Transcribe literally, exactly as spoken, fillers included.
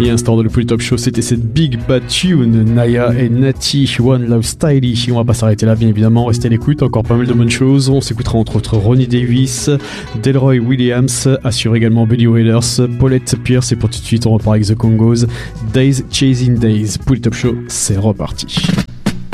Et à l'instant dans le Polytop Show, c'était cette Big Bad Tune, Naya et Natty, One Love Styly. On va pas s'arrêter là, bien évidemment, restez à l'écoute, encore pas mal de bonnes choses. On s'écoutera entre autres Ronnie Davis, Delroy Williams, assure également Billy Whalers, Paulette Pierce, et pour tout de suite on repart avec The Congos, Days Chasing Days. Polytop Show, c'est reparti.